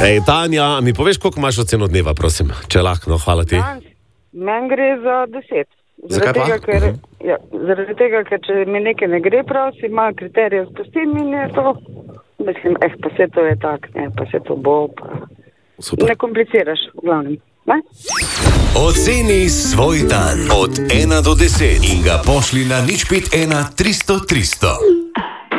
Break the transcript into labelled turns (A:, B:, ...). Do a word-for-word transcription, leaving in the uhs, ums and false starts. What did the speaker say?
A: Ej, Tanja, mi poveš, koliko imaš oceno dneva, prosim, če lahko, no, hvala ti.
B: Meni gre za deset.
A: Zakaj pa?
B: Tega, ker, ja, zaradi tega, ker če mi nekaj ne gre prav, si malo kriterije spustim in je to, mislim, eh, pa se to je tak, ne, pa se to bo, pa
A: Super.
B: ne kompliciraš, v glavnem, ne?
C: Oceni svoj dan od ena do deset in ga pošli na nič pet ena tristo tristo.